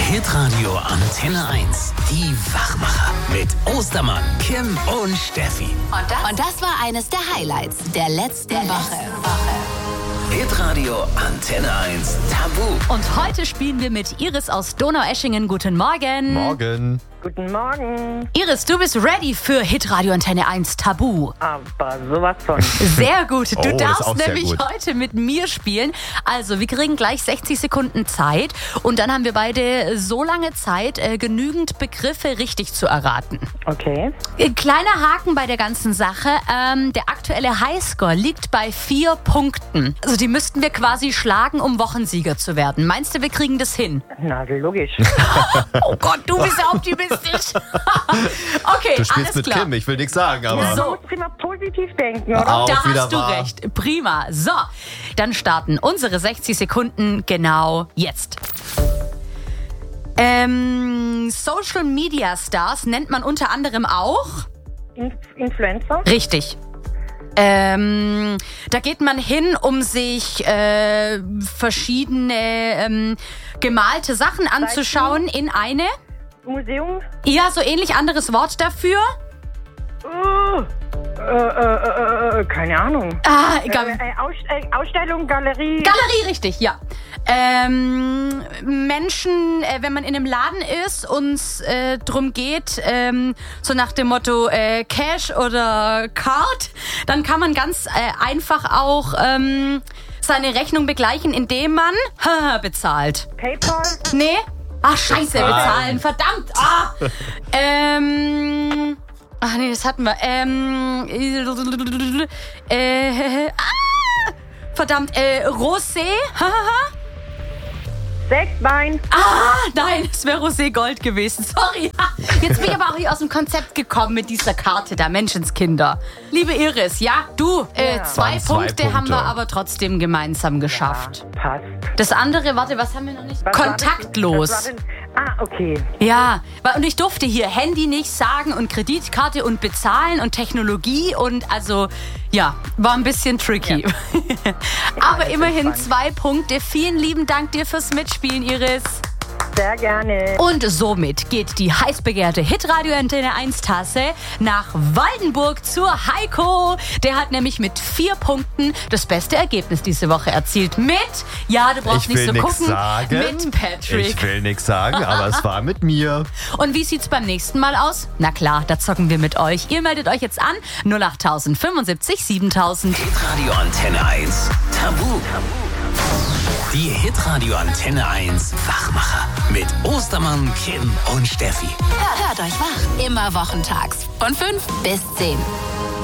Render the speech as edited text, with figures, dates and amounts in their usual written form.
Hitradio Antenne 1. Die Wachmacher. Mit Ostermann, Kim und Steffi. Und das war eines der Highlights der letzten Woche. Hitradio Antenne 1 Tabu. Und heute spielen wir mit Iris aus Donaueschingen. Guten Morgen. Morgen. Guten Morgen. Iris, du bist ready für Hitradio Antenne 1 Tabu. Aber sowas von. Sehr gut. Du Oh, das ist darfst auch sehr nämlich gut. heute mit mir spielen. Also, wir kriegen gleich 60 Sekunden Zeit. Und dann haben wir beide so lange Zeit, genügend Begriffe richtig zu erraten. Okay. Kleiner Haken bei der ganzen Sache. Der aktuelle Highscore liegt bei 4 Punkten. Also, die müssten wir quasi schlagen, um Wochensieger zu werden. Meinst du, wir kriegen das hin? Na, logisch. Oh Gott, du bist ja optimistisch. Okay, Du spielst alles mit klar. Kim, ich will nichts sagen, aber So. Man muss immer positiv denken, oder? Auch Da wieder hast du wahr. recht. Prima. So, dann starten unsere 60 Sekunden genau jetzt. Social Media Stars nennt man unter anderem auch. Influencer? Richtig. Da geht man hin, um sich verschiedene gemalte Sachen anzuschauen in eine. Museum? Ja, so ähnlich anderes Wort dafür. Keine Ahnung. Ah, egal. Ausstellung, Galerie. Galerie, richtig, ja. Menschen, wenn man in einem Laden ist und es drum geht, so nach dem Motto Cash oder Card, dann kann man ganz einfach auch seine Rechnung begleichen, indem man bezahlt. PayPal? Nee? Ach, scheiße, bezahlen, verdammt. Ach nee, das hatten wir. Verdammt, Rosé? Sektwein? Nein, es wäre Rosé Gold gewesen. Sorry. Jetzt bin ich aber auch hier aus dem Konzept gekommen mit dieser Karte da, Menschenskinder. Liebe Iris, ja, du, zwei Waren zwei Punkte haben Punkte. wir aber trotzdem gemeinsam geschafft. Passt. Das andere, warte, was haben wir noch nicht? Was war Kontaktlos. das? Okay. Ja, und ich durfte hier Handy nicht sagen und Kreditkarte und bezahlen und Technologie und also, ja, war ein bisschen tricky. Ja. Aber immerhin 2 Punkte. Vielen lieben Dank dir fürs Mitspielen, Iris. Sehr gerne. Und somit geht die heiß begehrte Hitradio Antenne 1 Tasse nach Waldenburg zur Heiko. Der hat nämlich mit 4 Punkten das beste Ergebnis diese Woche erzielt. Mit, ja, du brauchst ich nicht will so nichts gucken, sagen. mit Patrick. Ich will nichts sagen, aber es war mit mir. Und wie sieht's beim nächsten Mal aus? Na klar, da zocken wir mit euch. Ihr meldet euch jetzt an 08000 75 7000. Hitradio Antenne 1 Tabu. Die Hitradio Antenne 1 Wachmacher. Mit Ostermann, Kim und Steffi. Hört euch wach. Immer wochentags von 5 bis 10.